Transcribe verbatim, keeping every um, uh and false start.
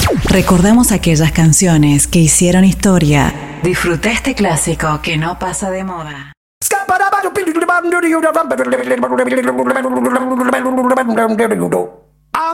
Recordamos aquellas canciones que hicieron historia. Disfruta este clásico que no pasa de moda. Scappa